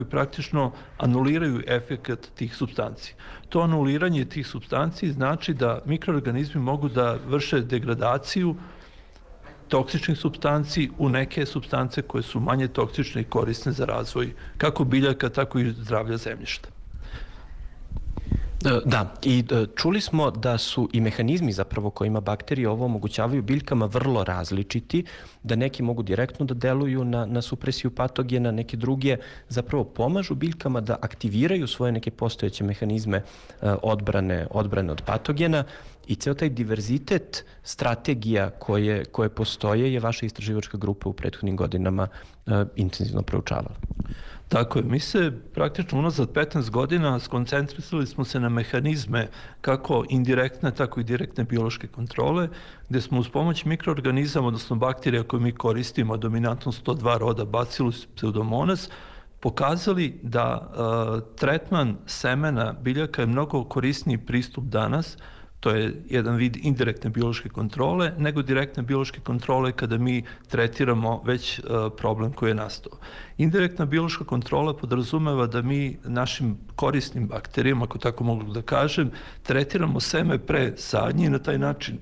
praktično anuliraju efekat tih supstanci. To anuliranje tih supstanci znači da mikroorganizmi mogu da vrše degradaciju toksičnih supstanci u neke supstance koje su manje toksične i korisne za razvoj kako biljaka, tako i zdravlja zemljišta. Da, i čuli smo da su i mehanizmi zapravo kojima bakterije ovo omogućavaju biljkama vrlo različiti, da neki mogu direktno da deluju na supresiju patogena, neki druge zapravo pomažu biljkama da aktiviraju svoje neke postojeće mehanizme odbrane od patogena i ceo taj diverzitet strategija koje postoje je vaša istraživačka grupa u prethodnim godinama intenzivno proučavala. Tako je, mi se praktično unazad 15 godina skoncentrisali smo se na mehanizme kako indirektne, tako i direktne biološke kontrole, gde smo uz pomoć mikroorganizama, odnosno bakterija koje mi koristimo, dominantno 102 roda Bacillus pseudomonas, pokazali da tretman semena biljaka je mnogo korisniji pristup danas. To je jedan vid indirektne biološke kontrole, nego direktne biološke kontrole kada mi tretiramo već problem koji je nastao. Indirektna biološka kontrola podrazumeva da mi našim korisnim bakterijama, ako tako mogu da kažem, tretiramo seme pre sadnje i na taj način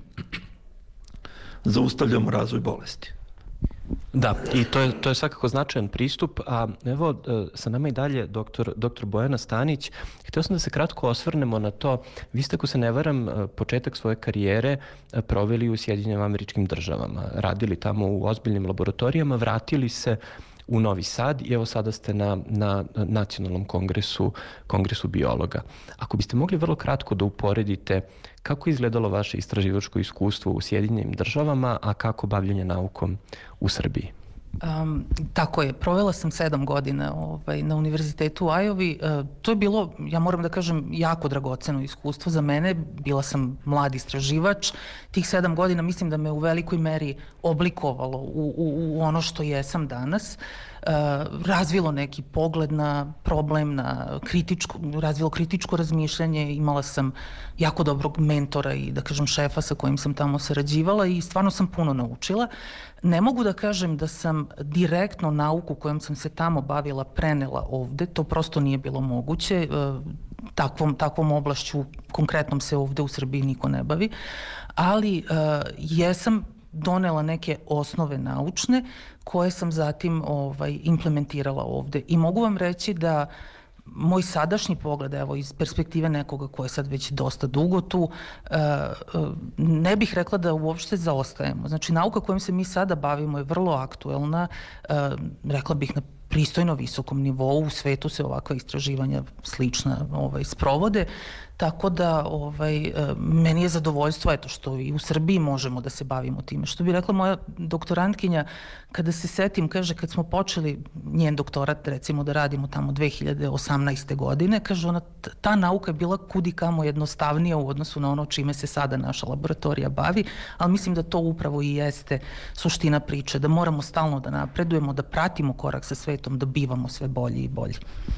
zaustavljamo razvoj bolesti. Da, i to je svakako značajan pristup, a evo sa nama i dalje doktor Bojana Stanić. Hteo sam da se kratko osvrnemo na to. Vi ste, ako se ne varam, početak svoje karijere proveli u Sjedinjenim Američkim Državama, radili tamo u ozbiljnim laboratorijama, vratili se u Novi Sad i evo sada ste na Nacionalnom kongresu biologa. Ako biste mogli vrlo kratko da uporedite kako je izgledalo vaše istraživačko iskustvo u Sjedinjenim Državama, a kako bavljenje naukom u Srbiji? Tako je, provela sam 7 godina na univerzitetu u Ajovi. To je bilo, ja moram da kažem, jako dragoceno iskustvo za mene. Bila sam mlad istraživač. Tih 7 godina mislim da me u velikoj meri oblikovalo u ono što jesam danas. Razvilo neki pogled na problem, razvilo kritičko razmišljanje. Imala sam jako dobrog mentora i, da kažem, šefa sa kojim sam tamo sarađivala i stvarno sam puno naučila. Ne mogu da kažem da sam direktno nauku kojom sam se tamo bavila prenela ovde, to prosto nije bilo moguće. Takvom oblašću konkretnom se ovde u Srbiji niko ne bavi, ali jesam donela neke osnove naučne koje sam zatim implementirala ovde. I mogu vam reći da moj sadašnji pogled, evo iz perspektive nekoga ko je sad već dosta dugo tu, ne bih rekla da uopšte zaostajemo. Znači, nauka kojom se mi sada bavimo je vrlo aktuelna, rekla bih na pristojno visokom nivou, u svetu se ovakva istraživanja slična sprovode, tako da meni je zadovoljstvo što i u Srbiji možemo da se bavimo time. Što bi rekla moja doktorantkinja, kada se setim, kaže, kad smo počeli njen doktorat, recimo, da radimo tamo 2018. godine, kaže ona, ta nauka je bila kudikamo jednostavnija u odnosu na ono čime se sada naša laboratorija bavi, ali mislim da to upravo i jeste suština priče, da moramo stalno da napredujemo, da pratimo korak sa svetom, da bivamo sve bolji i bolji.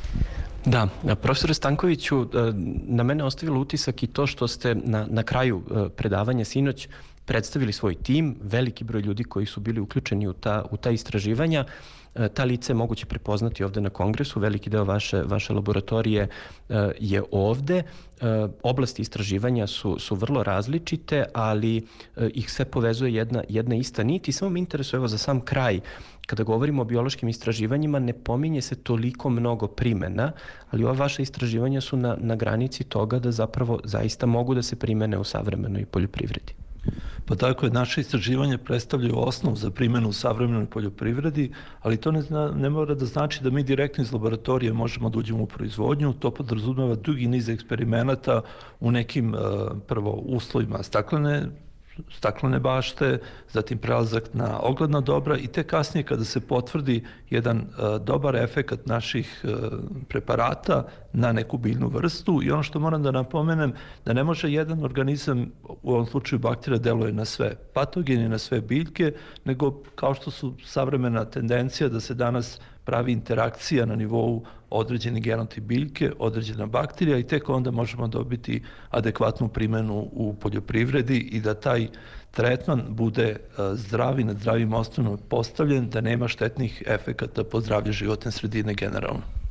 Da, profesore Stankoviću, na mene ostavilo utisak i to što ste na kraju predavanja sinoć predstavili svoj tim, veliki broj ljudi koji su bili uključeni u ta istraživanja. Ta lice je moguće prepoznati ovde na kongresu, veliki deo vaše laboratorije je ovde. Oblasti istraživanja su vrlo različite, ali ih sve povezuje jedna ista nit i samo me interesuje, evo za sam kraj, kada govorimo o biološkim istraživanjima, ne pominje se toliko mnogo primena, ali ova vaša istraživanja su na granici toga da zapravo zaista mogu da se primene u savremenoj poljoprivredi. Pa tako je, naše istraživanje predstavljaju osnov za primjenu u savremenoj poljoprivredi, ali to ne mora da znači da mi direktno iz laboratorije možemo da uđemo u proizvodnju. To podrazumeva dugi niz eksperimenata u nekim prvo uslovima staklene bašte, zatim prelazak na ogledna dobra i te kasnije kada se potvrdi jedan dobar efekat naših preparata na neku biljnu vrstu. I ono što moram da napomenem, da ne može jedan organizam, u ovom slučaju bakterija, deluje na sve patogene, na sve biljke, nego kao što su savremena tendencija da se danas pravi interakcija na nivou određeni genotip biljke, određena bakterija i tek onda možemo dobiti adekvatnu primjenu u poljoprivredi i da taj tretman bude zdrav i na zdravim osnovama postavljen, da nema štetnih efekata po zdravlje životne sredine generalno.